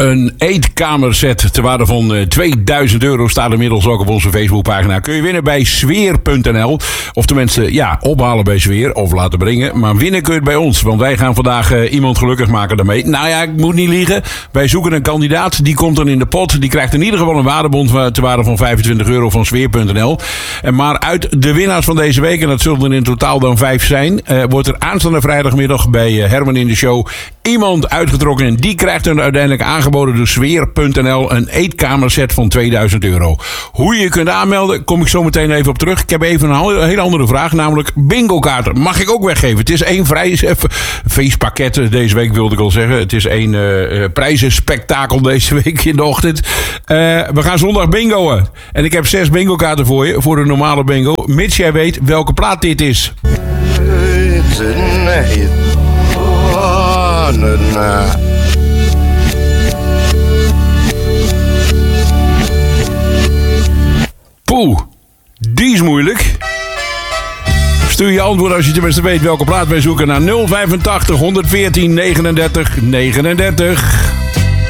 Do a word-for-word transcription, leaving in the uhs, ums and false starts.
Een eetkamerset ter waarde van uh, tweeduizend euro staat inmiddels ook op onze Facebookpagina. Kun je winnen bij sfeer punt n l. Of tenminste, ja, ophalen bij Sfeer of laten brengen. Maar winnen kun je het bij ons, want wij gaan vandaag uh, iemand gelukkig maken daarmee. Nou ja, ik moet niet liegen. Wij zoeken een kandidaat, die komt dan in de pot. Die krijgt in ieder geval een waardebond ter waarde van vijfentwintig euro van sfeer punt n l. En maar uit de winnaars van deze week, en dat zullen er in totaal dan vijf zijn, uh, wordt er aanstaande vrijdagmiddag bij uh, Herman in de show iemand uitgetrokken. En die krijgt dan uiteindelijk aangeboden door sfeer punt n l een eetkamerset van tweeduizend euro. Hoe je je kunt aanmelden, kom ik zo meteen even op terug. Ik heb even een hele andere vraag, namelijk bingo-kaarten. Mag ik ook weggeven? Het is één vrij feestpakket deze week, wilde ik al zeggen. Het is één uh, prijzenspektakel deze week in de ochtend. Uh, we gaan zondag bingoen. En ik heb zes bingo-kaarten voor je, voor de normale bingo. Mits jij weet welke plaat dit is. Poeh, die is moeilijk. Stuur je antwoord als je tenminste weet welke plaat wij zoeken naar nul vijfentachtig honderdveertien negenendertig negenendertig.